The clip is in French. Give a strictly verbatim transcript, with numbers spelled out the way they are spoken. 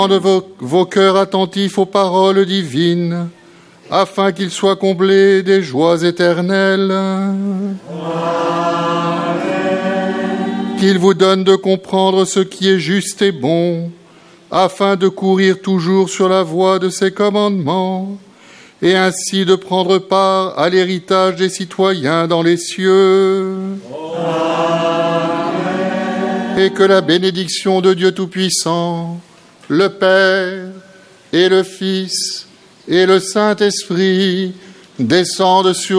de vos, vos cœurs attentifs aux paroles divines, afin qu'ils soient comblés des joies éternelles. Amen. Qu'il vous donne de comprendre ce qui est juste et bon, afin de courir toujours sur la voie de ses commandements, et ainsi de prendre part à l'héritage des citoyens dans les cieux. Amen. Et que la bénédiction de Dieu Tout-Puissant, le Père et le Fils et le Saint-Esprit descendent sur